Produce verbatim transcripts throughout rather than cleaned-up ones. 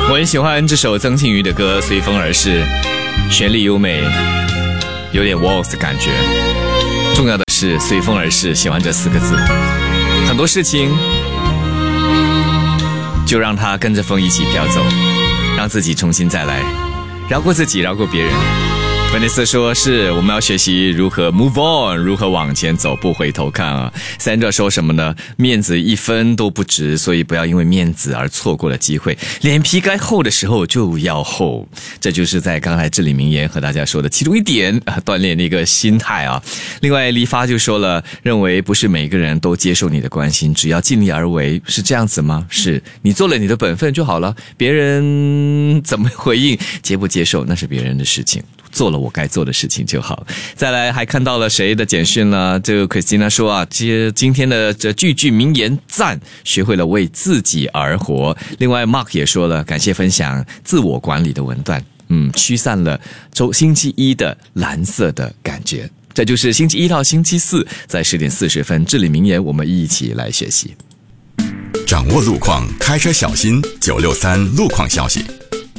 我很喜欢这首曾庆瑜的歌《随风而逝》，旋律优美，有点 waltz 的感觉。重要的是随风而逝，喜欢这四个字。很多事情就让它跟着风一起飘走，让自己重新再来，饶过自己，饶过别人。文内斯说是我们要学习如何 move on， 如何往前走，不回头看啊。Sandra 说什么呢？面子一分都不值，所以不要因为面子而错过了机会。脸皮该厚的时候就要厚，这就是在刚才至理名言和大家说的其中一点啊，锻炼的一个心态啊。另外黎发就说了，认为不是每个人都接受你的关心，只要尽力而为，是这样子吗？是，你做了你的本分就好了，别人怎么回应接不接受那是别人的事情，做了我该做的事情就好。再来还看到了谁的简讯呢？这个 Christina 说啊，今天的这句句名言赞，学会了为自己而活。另外 Mark 也说了，感谢分享自我管理的文段，嗯，驱散了周星期一的蓝色的感觉。这就是星期一到星期四在十点四十分至理名言，我们一起来学习。 掌握路况，开车小心。九六三路况消息。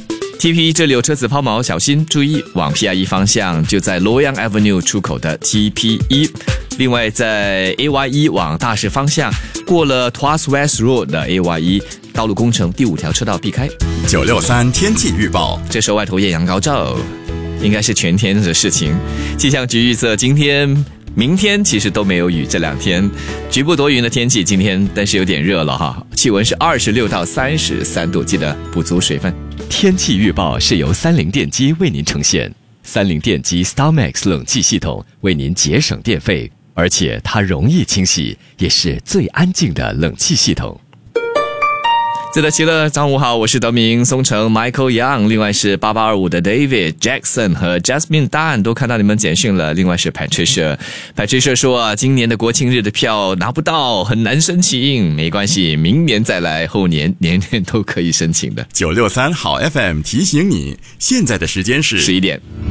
T P 这里有车子抛锚，小心注意，往 P I E 方向就在罗阳 Avenue 出口的 T P 一。另外在 A Y 一 往大石方向过了 Tuas West Road 的 A Y 一 道路工程第五条车道避开。 九六三天气预报， 这时候外头艳阳高照，应该是全天的事情。气象局预测今天明天其实都没有雨，这两天局部多云的天气，今天但是有点热了哈，气温是二十六到三十三度，记得补足水分。 天气预报是由三菱电机为您呈现，三菱电机 StarMax 冷气系统为您节省电费，而且它容易清洗，也是最安静的冷气系统。 自得其乐，上午好，我是德明、松城、Michael Young， 另外是八八二五的 David Jackson 和 Jasmine Dan 都看到你们简讯了。另外是 Patricia Patricia 说啊，今年的国庆日的票拿不到，很难申请，没关系，明年再来，后年年年都可以申请的。 九六三好 F M 提醒你，现在的时间是十一点。